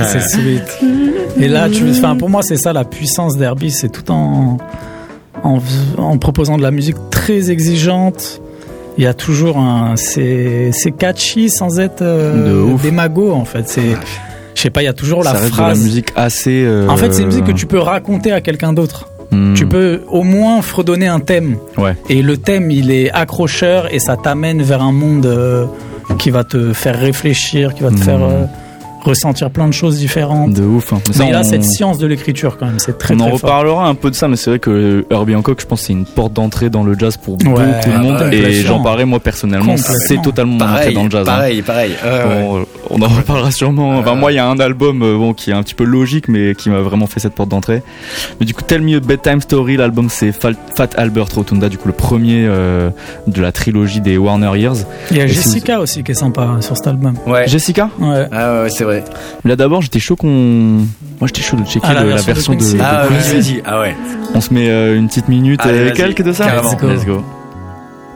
c'est sweet. Et là, pour moi, c'est ça la puissance d'Herbie, c'est tout en proposant de la musique très exigeante. Il y a toujours c'est catchy sans être démago en fait. Je sais pas, il y a toujours la phrase. Ça reste de la musique assez. En fait, c'est une musique que tu peux raconter à quelqu'un d'autre. Tu peux au moins fredonner un thème. Ouais. Et le thème, il est accrocheur et ça t'amène vers un monde qui va te faire réfléchir, qui va te faire ressentir plein de choses différentes. De ouf. Hein. Mais il a cette science de l'écriture quand même, c'est très très fort. On en reparlera un peu de ça, mais c'est vrai que Herbie Hancock, je pense, c'est une porte d'entrée dans le jazz pour beaucoup de monde. Et j'en parlais moi personnellement, c'est totalement mon entrée dans le jazz. Pareil. Bon, on en reparlera sûrement. Enfin, moi, il y a un album qui est un petit peu logique, mais qui m'a vraiment fait cette porte d'entrée. Mais du coup, Tell Me a Bedtime Story, l'album, c'est Fat Albert Rotunda, du coup le premier de la trilogie des Warner Years. Il y a Jessica aussi qui est sympa sur cet album. Ouais. Jessica. Ouais, c'est vrai. Là d'abord j'étais chaud de checker la version de vas-y. Ah ouais. On se met une petite minute et quelques de ça. Carrément. Let's go.